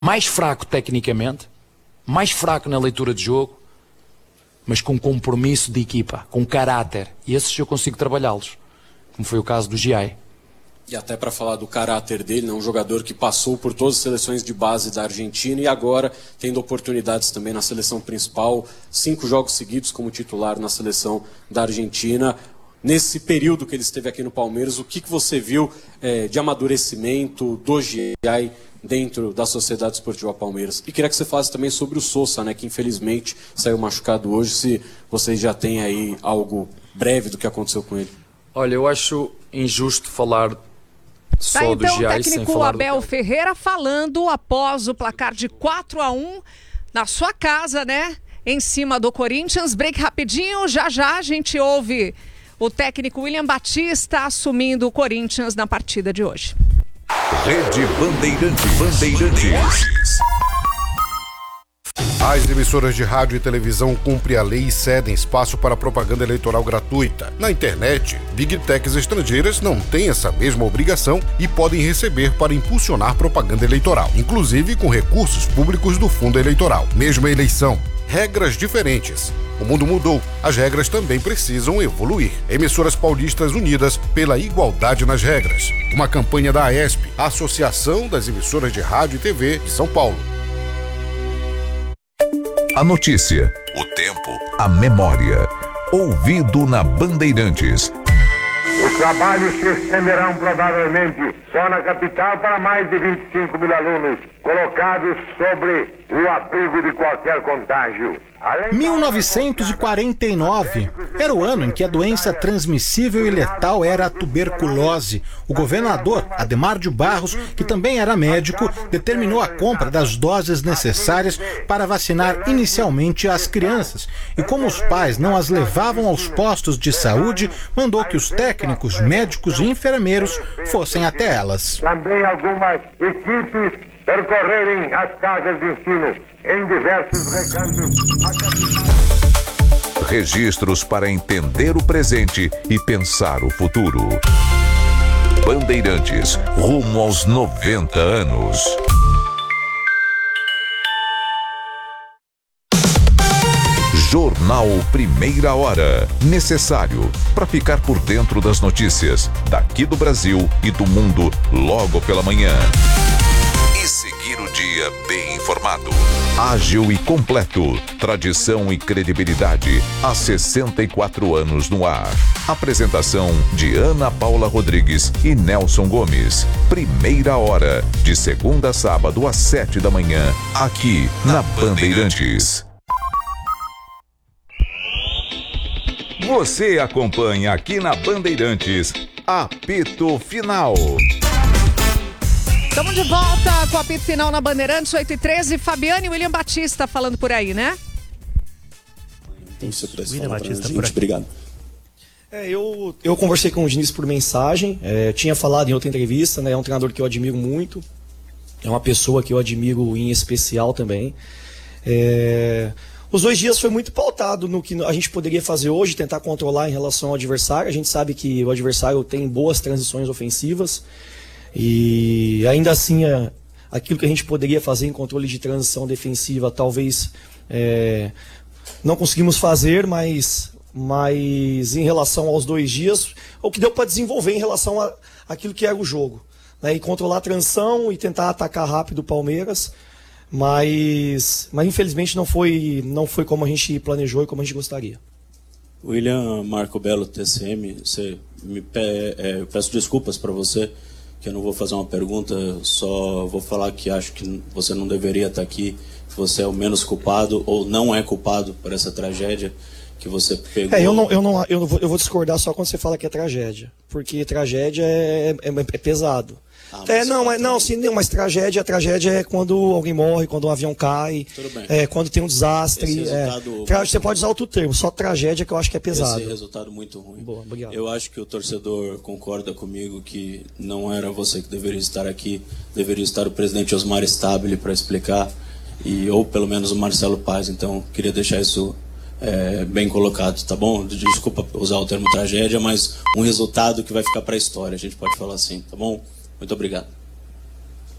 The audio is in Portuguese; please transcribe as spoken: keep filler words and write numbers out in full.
mais fraco tecnicamente, mais fraco na leitura de jogo, mas com compromisso de equipa, com caráter. E esses eu consigo trabalhá-los, como foi o caso do Giai. E até para falar do caráter dele, né, um jogador que passou por todas as seleções de base da Argentina e agora tendo oportunidades também na seleção principal, cinco jogos seguidos como titular na seleção da Argentina. Nesse período que ele esteve aqui no Palmeiras, o que, que você viu é, de amadurecimento do Giai dentro da Sociedade Esportiva Palmeiras? E queria que você falasse também sobre o Sosa, né, que infelizmente saiu machucado hoje, se vocês já têm aí algo breve do que aconteceu com ele. Olha, eu acho injusto falar só tá, do então, Giai o sem técnico falar Abel do... Ferreira falando após o placar de quatro a um na sua casa, né? Em cima do Corinthians. Break rapidinho, já já a gente ouve o técnico William Batista assumindo o Corinthians na partida de hoje. Rede Bandeirantes. Bandeirantes. As emissoras de rádio e televisão cumprem a lei e cedem espaço para propaganda eleitoral gratuita. Na internet, Big Techs estrangeiras não têm essa mesma obrigação e podem receber para impulsionar propaganda eleitoral, inclusive com recursos públicos do fundo eleitoral. Mesma eleição, regras diferentes. O mundo mudou, as regras também precisam evoluir. Emissoras paulistas unidas pela igualdade nas regras. Uma campanha da AESP, a Associação das Emissoras de Rádio e T V de São Paulo. A notícia, o tempo, a memória. Ouvido na Bandeirantes. Os trabalhos se estenderão provavelmente só na capital para mais de vinte e cinco mil alunos colocados sobre o abrigo de qualquer contágio. mil novecentos e quarenta e nove era o ano em que a doença transmissível e letal era a tuberculose. O governador Adhemar de Barros, que também era médico, determinou a compra das doses necessárias para vacinar inicialmente as crianças. E como os pais não as levavam aos postos de saúde, mandou que os técnicos, médicos e enfermeiros fossem até elas. Também algumas equipes percorrerem as casas de ensino em diversos recantos. Registros para entender o presente e pensar o futuro. Bandeirantes, rumo aos noventa anos. Jornal Primeira Hora. Necessário para ficar por dentro das notícias daqui do Brasil e do mundo logo pela manhã. E seguir o dia bem informado. Ágil e completo. Tradição e credibilidade. Há sessenta e quatro anos no ar. Apresentação de Ana Paula Rodrigues e Nelson Gomes. Primeira Hora. De segunda a sábado às sete da manhã. Aqui na Bandeirantes. Você acompanha aqui na Bandeirantes. Apito Final. Estamos de volta com o apito final na Bandeirantes, oito e treze. Fabiane e William Batista falando por aí, né? Tem que ser William Batista, gente, obrigado. É, eu, eu conversei com o Diniz por mensagem, é, tinha falado em outra entrevista, né? É um treinador que eu admiro muito, é uma pessoa que eu admiro em especial também. É, os dois dias foi muito pautado no que a gente poderia fazer hoje, tentar controlar em relação ao adversário. A gente sabe que o adversário tem boas transições ofensivas, e ainda assim, aquilo que a gente poderia fazer em controle de transição defensiva, talvez é, não conseguimos fazer, mas, mas em relação aos dois dias, o que deu para desenvolver em relação a aquilo que era o jogo, né, e controlar a transição e tentar atacar rápido o Palmeiras, mas, mas infelizmente não foi, não foi como a gente planejou e como a gente gostaria. William Marco Belo, T C M, você me pe... é, eu peço desculpas para você, que eu não vou fazer uma pergunta, só vou falar que acho que você não deveria estar aqui, que você é o menos culpado ou não é culpado por essa tragédia que você pegou. É, eu, não, eu, não, eu, não vou, eu vou discordar só quando você fala que é tragédia, porque tragédia é, é, é pesado. Ah, é, não, mas, não, sim, não, mas tragédia, tragédia é quando alguém morre, quando um avião cai, é, quando tem um desastre. É, você pode usar outro termo, só tragédia que eu acho que é pesado. Esse resultado muito ruim. Boa, obrigado. Eu acho que o torcedor concorda comigo que não era você que deveria estar aqui, deveria estar o presidente Osmar Stabile para explicar, e, ou pelo menos o Marcelo Paz. Então, queria deixar isso é, bem colocado, tá bom? Desculpa usar o termo tragédia, mas um resultado que vai ficar para a história, a gente pode falar assim, tá bom? Muito obrigado.